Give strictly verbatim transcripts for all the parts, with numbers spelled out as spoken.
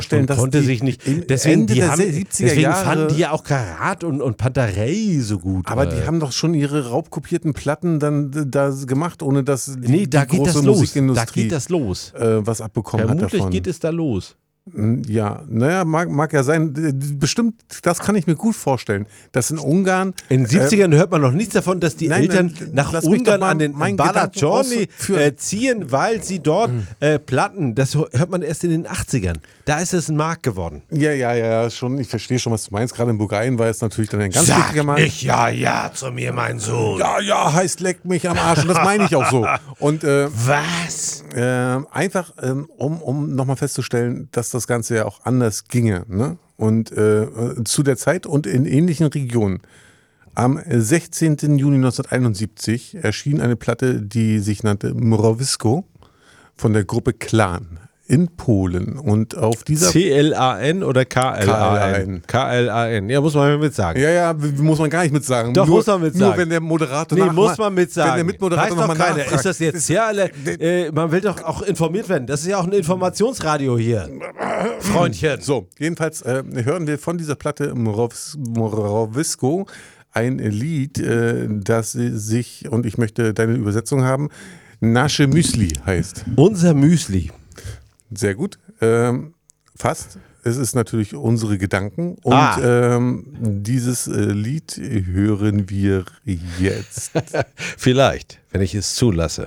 Und dass konnte die sich nicht, im deswegen, Ende die der haben, siebziger deswegen Jahre, fanden die ja auch Karat und, und Pantarei so gut. aber äh. die haben doch schon ihre raubkopierten Platten dann äh, da gemacht, ohne dass die, Nee, da die geht große das los. Da Musikindustrie geht das los. äh, was abbekommen hat Vermutlich davon. geht es da los. Ja, naja, mag, mag ja sein. Bestimmt, das kann ich mir gut vorstellen, dass in Ungarn. In den siebzigern äh, hört man noch nichts davon, dass die nein, Eltern nein, nach lass mich doch Ungarn mal an den meinen Balacioni Gedanken äh, ziehen, weil sie dort äh, Platten, das hört man erst in den achtzigern. Da ist es ein Markt geworden. Ja, ja, ja, schon. Ich verstehe schon, was du meinst. Gerade in Bulgarien war es natürlich dann ein ganz Sag wichtiger Markt. nicht ja, ja zu mir, mein Sohn. Ja, ja, heißt leck mich am Arsch. Und das meine ich auch so. Und äh, Was? äh, einfach, ähm, um, um nochmal festzustellen, dass das Ganze ja auch anders ginge. Ne? Und äh, zu der Zeit und in ähnlichen Regionen. Am sechzehnten Juni neunzehnhunderteinundsiebzig erschien eine Platte, die sich nannte Mrowisko von der Gruppe Clan in Polen. Und auf dieser C L A N oder K L A N? K L A N. Ja, muss man mit sagen. Ja, ja, muss man gar nicht mit sagen. Doch, nur, muss man mit sagen. Nur wenn der Moderator Nee, nach, muss man mit sagen. Wenn der Mitmoderator Weiß nochmal doch keiner. nachfragt. Ist das jetzt sehr alle, äh, man will doch auch informiert werden. Das ist ja auch ein Informationsradio hier. Freundchen. So, jedenfalls äh, hören wir von dieser Platte Mrows- Mrowisko ein Lied, äh, das sich, und ich möchte deine Übersetzung haben, Nasze Müsli heißt. Unser Müsli. Sehr gut. Ähm, fast. Es ist natürlich unsere Gedanken. Und Ah. ähm, dieses äh, Lied hören wir jetzt. Vielleicht, wenn ich es zulasse.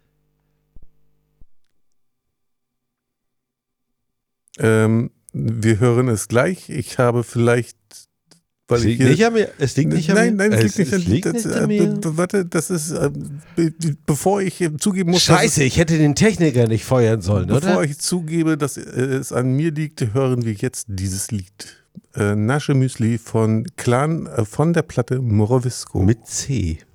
ähm, wir hören es gleich. Ich habe vielleicht... Weil Es ich liegt hier, nicht an mir. Es liegt nicht an nein, mir. nein, es liegt nicht, es an, liegt das, nicht äh, an mir. be- Warte, das ist, äh, be- bevor ich äh, zugeben muss, dass Scheiße, ich hätte den Techniker nicht feuern sollen, es, bevor oder? ich zugebe, dass äh, es an mir liegt, hören wir jetzt dieses Lied. Äh, Nasze Müsli von Clan, äh, von der Platte Mrowisko. Mit C.